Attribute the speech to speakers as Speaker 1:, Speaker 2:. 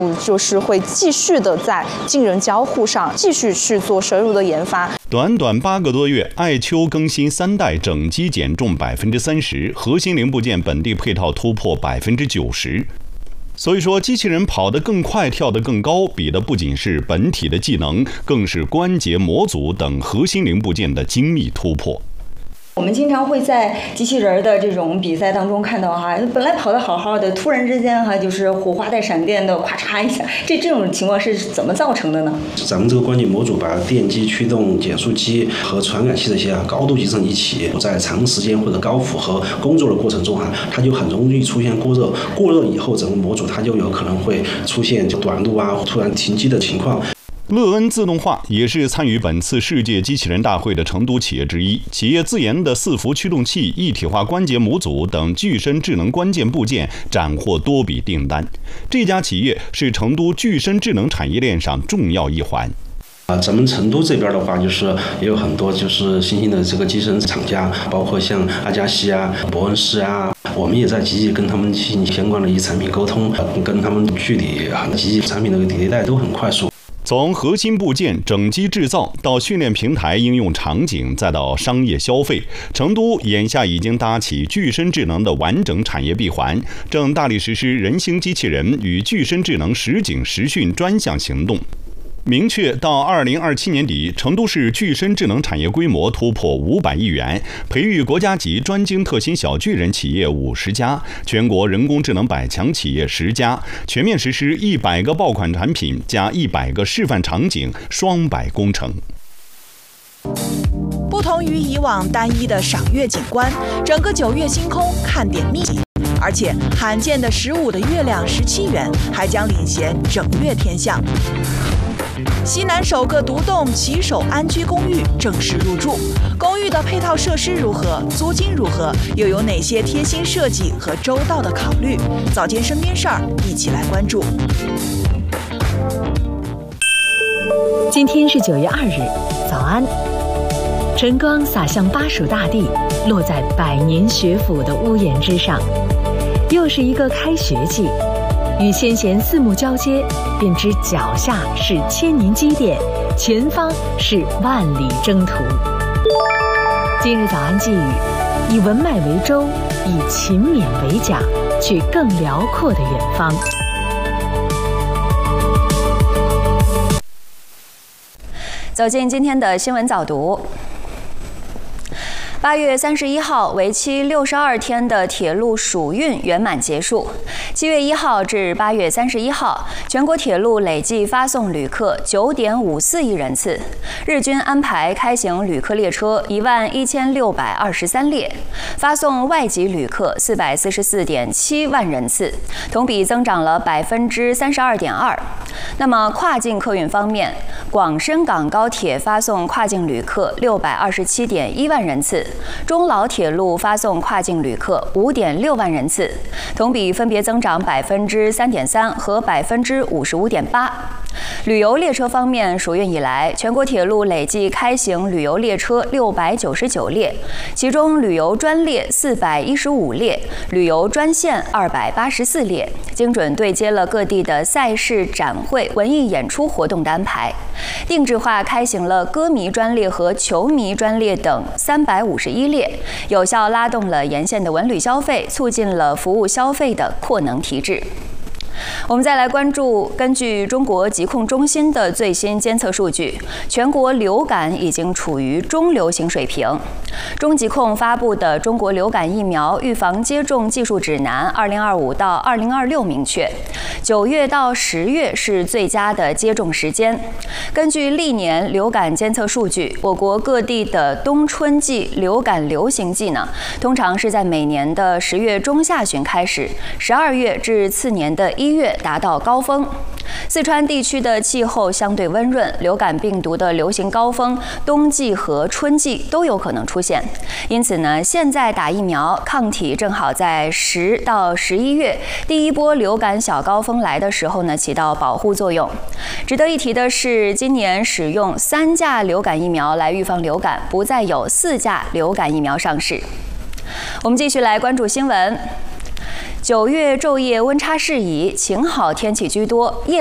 Speaker 1: 就是会继续的在近人交互上继续去做深入的研发。
Speaker 2: 短短8个多月，爱丘更新3代，整机减重30%，核心零部件本地配套突破90%。所以说，机器人跑得更快，跳得更高，比的不仅是本体的技能，更是关节、模组等核心零部件的精密突破。
Speaker 3: 我们经常会在机器人的这种比赛当中看到本来跑得好好的，突然之间就是火花带闪电的，咔嚓一下，这种情况是怎么造成的呢？
Speaker 4: 咱们这个关节模组把电机、驱动、减速机和传感器这些高度集成一起，在长时间或者高负荷工作的过程中它就很容易出现过热。过热以后，整个模组它就有可能会出现短路突然停机的情况。
Speaker 2: 乐恩自动化也是参与本次世界机器人大会的成都企业之一，企业自研的4伏驱动器、一体化关节模组等具身智能关键部件斩获多笔订单。这家企业是成都具身智能产业链上重要一环。
Speaker 4: 咱们成都这边的话，就是也有很多就是新兴的这个机身厂家，包括像阿加西伯恩斯我们也在积极跟他们进行相关的一产品沟通，跟他们具体积极产品的迭代都很快速。
Speaker 2: 从核心部件、整机制造到训练平台应用场景，再到商业消费，成都眼下已经搭起具身智能的完整产业闭环，正大力实施人形机器人与具身智能实景实训专项行动。明确到2027年底，成都市具身智能产业规模突破500亿元，培育国家级专精特新小巨人企业50家，全国人工智能100强企业10家，全面实施100个爆款产品加100个示范场景双百工程。
Speaker 5: 不同于以往单一的赏月景观，整个9月星空看点密集，而且罕见的15的月亮17圆还将领衔整月天象。西南首个独栋骑手安居公寓正式入住，公寓的配套设施如何？租金如何？又有哪些贴心设计和周到的考虑？早间身边事儿，一起来关注。
Speaker 6: 今天是9月2日，早安。晨光洒向巴蜀大地，落在百年学府的屋檐之上。又是一个开学季，与先贤四目交接，便知脚下是千年积淀，前方是万里征途。今日早安寄语：以文脉为舟，以勤勉为桨，去更辽阔的远方。
Speaker 7: 走进今天的新闻早读。8月31号，为期62天的铁路暑运圆满结束。7月1号至8月31号，全国铁路累计发送旅客9.54亿人次，日均安排开行旅客列车11623列，发送外籍旅客444.7万人次，同比增长了32.2%。那么跨境客运方面，广深港高铁发送跨境旅客627.1万人次。中老铁路发送跨境旅客5.6万人次，同比分别增长3.3%和55.8%。旅游列车方面，暑运以来，全国铁路累计开行旅游列车699列，其中旅游专列415列，旅游专线284列，精准对接了各地的赛事、展会、文艺演出活动的安排，定制化开行了歌迷专列和球迷专列等351列，有效拉动了沿线的文旅消费，促进了服务消费的扩能提质。我们再来关注，根据中国疾控中心的最新监测数据，全国流感已经处于中流行水平。中疾控发布的《中国流感疫苗预防接种技术指南 （2025 到2026》明确，9月到10月是最佳的接种时间。根据历年流感监测数据，我国各地的冬春季流感流行季呢，通常是在每年的10月中下旬开始，12月至次年的1月达到高峰。四川地区的气候相对温润，流感病毒的流行高峰冬季和春季都有可能出现。因此呢，现在打疫苗，抗体正好在10到11月第一波流感小高峰来的时候呢，起到保护作用。值得一提的是，今年使用3价流感疫苗来预防流感，不再有4价流感疫苗上市。我们继续来关注新闻。 9月昼夜温差适宜，晴好天气居多，夜